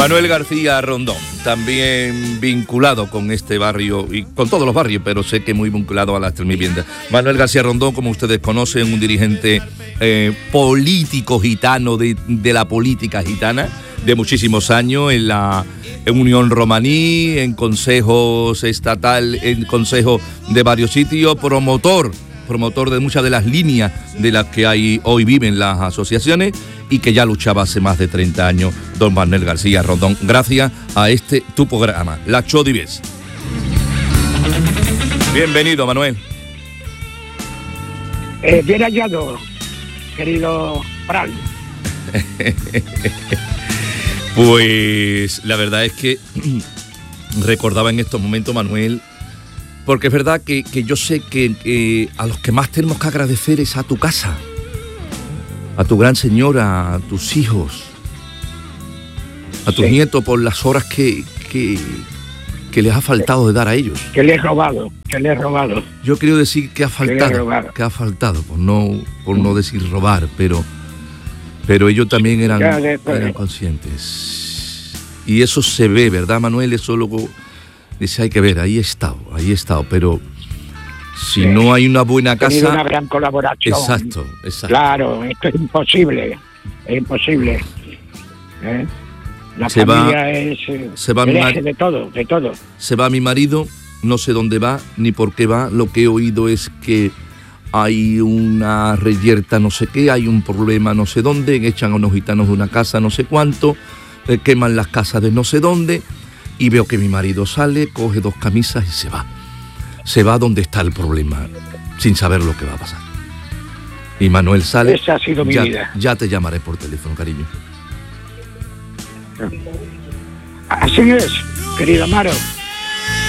Manuel García Rondón, también vinculado con este barrio y con todos los barrios, pero sé que muy vinculado a las tres viviendas. Manuel García Rondón, como ustedes conocen, un dirigente político gitano de la política gitana de muchísimos años en Unión Romaní, en consejos estatal, en consejos de varios sitios, promotor de muchas de las líneas de las que hoy viven las asociaciones y que ya luchaba hace más de 30 años, don Manuel García Rondón, gracias a tu programa, La Chodivies. Bienvenido, Manuel. Bien hallado, querido Fran. Pues la verdad es que recordaba en estos momentos, Manuel, porque es verdad que yo sé que a los que más tenemos que agradecer es a tu casa, a tu gran señora, a tus hijos, a tus nietos por las horas que les ha faltado de dar a ellos. Que le he robado. Yo quiero decir que ha faltado, por no decir robar, pero ellos también eran conscientes. Y eso se ve, ¿verdad, Manuel? Eso luego dice, hay que ver, ahí he estado, pero si no hay una buena casa... una gran colaboración. Exacto. Claro, esto es imposible. La familia es el eje de todo. Se va mi marido, no sé dónde va, ni por qué va. Lo que he oído es que hay una reyerta no sé qué, hay un problema no sé dónde, echan a unos gitanos de una casa no sé cuánto, queman las casas de no sé dónde, y veo que mi marido sale, coge 2 camisas y se va. Se va donde está el problema, sin saber lo que va a pasar. Y Manuel sale. Esa ha sido mi vida. Ya te llamaré por teléfono, cariño. Así es, querido Amaro.